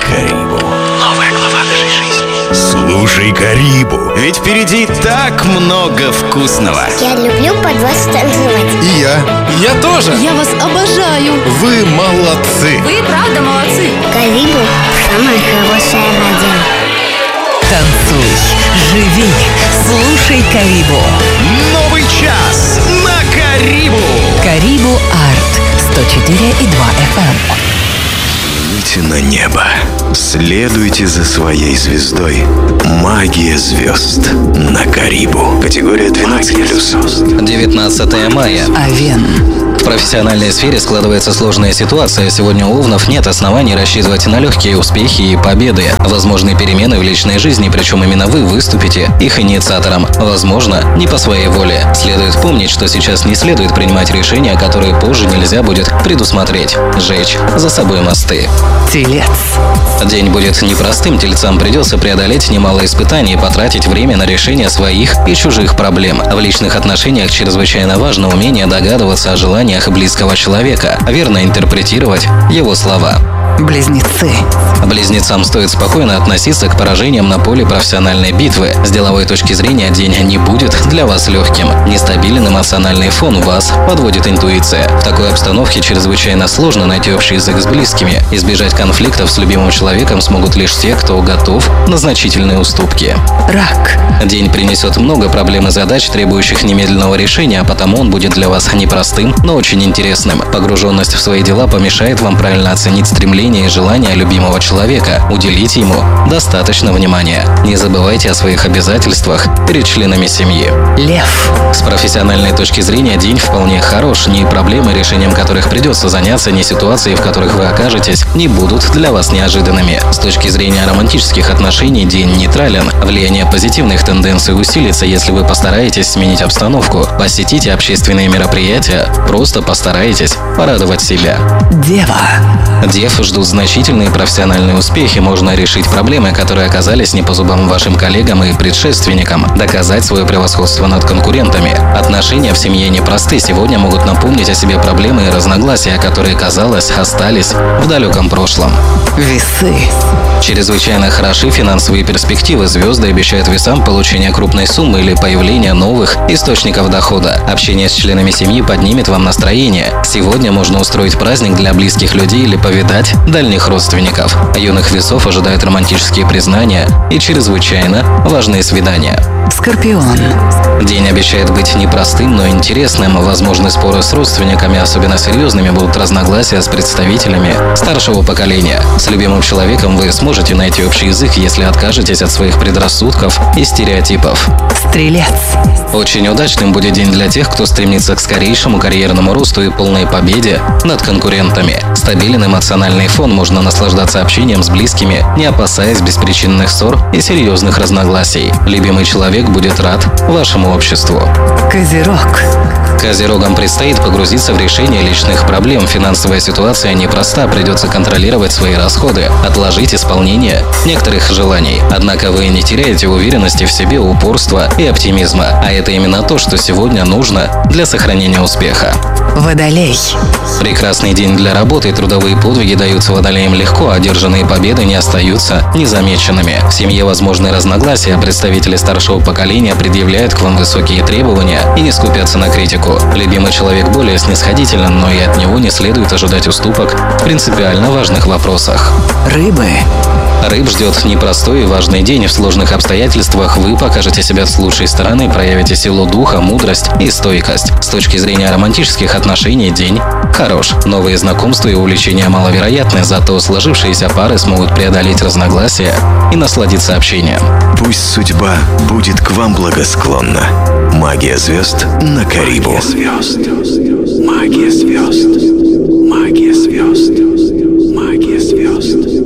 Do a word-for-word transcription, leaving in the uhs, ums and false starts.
Карибу. Новая глава нашей жизни. Слушай Карибу, ведь впереди так много вкусного. Я люблю под вас танцевать. И я. Я тоже. Я вас обожаю. Вы молодцы. Вы правда молодцы. Карибу – самая хорошая радио. Танцуй, живи, слушай Карибу. Новый час на Карибу. Карибу Арт сто четыре и два эф эм. Взгляните на небо. Следуйте за своей звездой. Магия звезд на Карибу. Категория двенадцать плюс. девятнадцатое мая. Овен. В профессиональной сфере складывается сложная ситуация. Сегодня у овнов нет оснований рассчитывать на легкие успехи и победы. Возможны перемены в личной жизни, причем именно вы выступите их инициатором. Возможно, не по своей воле. Следует помнить, что сейчас не следует принимать решения, которые позже нельзя будет предусмотреть. Жечь за собой мосты. Телец. День будет непростым, тельцам придется преодолеть немало испытаний и потратить время на решение своих и чужих проблем. В личных отношениях чрезвычайно важно умение догадываться о желаниях близкого человека, верно интерпретировать его слова. Близнецы. Близнецам стоит спокойно относиться к поражениям на поле профессиональной битвы. С деловой точки зрения день не будет для вас легким. Нестабилен эмоциональный фон, вас подводит интуиция. В такой обстановке чрезвычайно сложно найти общий язык с близкими. Избежать конфликтов с любимым человеком смогут лишь те, кто готов на значительные уступки. Рак. День принесет много проблем и задач, требующих немедленного решения, а потому он будет для вас непростым, но очень интересным. Погруженность в свои дела помешает вам правильно оценить стремление и желания любимого человека. Уделите ему достаточно внимания. Не забывайте о своих обязательствах перед членами семьи. Лев. С профессиональной точки зрения день вполне хорош. Ни проблемы, решением которых придется заняться, ни ситуации, в которых вы окажетесь, не будут для вас неожиданными. С точки зрения романтических отношений день нейтрален. Влияние позитивных тенденций усилится, если вы постараетесь сменить обстановку, посетите общественные мероприятия, просто постарайтесь порадовать себя. Дева. Дев ждут значительные профессиональные успехи. Можно решить проблемы, которые оказались не по зубам вашим коллегам и предшественникам, доказать свое превосходство над конкурентами. Отношения в семье непросты. Сегодня могут напомнить о себе проблемы и разногласия, которые, казалось, остались в далеком прошлом. Весы. Чрезвычайно хороши финансовые перспективы. Звезды обещают весам получение крупной суммы или появление новых источников дохода. Общение с членами семьи поднимет вам настроение. Сегодня можно устроить праздник для близких людей или повидать дальних родственников. Юных весов ожидают романтические признания и чрезвычайно важные свидания. Скорпион. День обещает быть непростым, но интересным. Возможны споры с родственниками, особенно серьезными будут разногласия с представителями старшего поколения. С любимым человеком вы сможете найти общий язык, если откажетесь от своих предрассудков и стереотипов. Стрелец. Очень удачным будет день для тех, кто стремится к скорейшему карьерному росту и полной победе над конкурентами. Стабилен эмоциональный фон, можно наслаждаться общением с близкими, не опасаясь беспричинных ссор и серьезных разногласий. Любимый человек будет рад вашему обществу. Козерог. Козерогам предстоит погрузиться в решение личных проблем. Финансовая ситуация непроста, придется контролировать свои расходы, отложить исполнение некоторых желаний. Однако вы не теряете уверенности в себе, упорства и оптимизма. А это именно то, что сегодня нужно для сохранения успеха. Водолей. Прекрасный день для работы. Трудовые подвиги даются водолеям легко, одержанные победы не остаются незамеченными. В семье возможны разногласия, представители старшего поколения предъявляют к вам высокие требования и не скупятся на критику. Любимый человек более снисходителен, но и от него не следует ожидать уступок в принципиально важных вопросах. Рыбы. Рыб ждет непростой и важный день. В сложных обстоятельствах вы покажете себя с лучшей стороны, проявите силу духа, мудрость и стойкость. С точки зрения романтических отношений день хорош. Новые знакомства и увлечения маловероятны, зато сложившиеся пары смогут преодолеть разногласия и насладиться общением. Пусть судьба будет к вам благосклонна. Магия звезд на Карибу. Магия звезд. Магия звезд. Магия звезд. Магия звезд.